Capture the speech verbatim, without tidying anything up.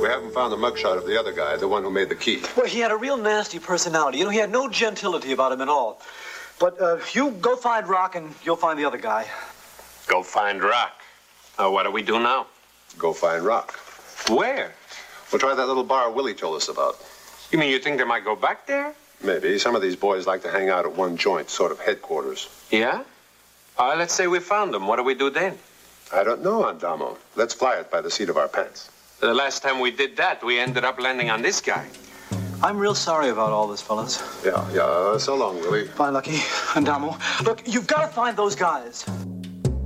We haven't found the mugshot of the other guy, the one who made the key. Well, he had a real nasty personality. You know, he had no gentility about him at all. But uh, you go find Rock and you'll find the other guy. Go find Rock. Uh, what do we do now? Go find Rock. Where? We'll try that little bar Willie told us about. You mean you think they might go back there? Maybe. Some of these boys like to hang out at one joint, sort of headquarters. Yeah? Uh, let's say we found them. What do we do then? I don't know, Adamo. Let's fly it by the seat of our pants. The last time we did that, we ended up landing on this guy. I'm real sorry about all this, fellas. Yeah, yeah. So long, Willie. Bye, Lucky. Adamo. Look, you've got to find those guys.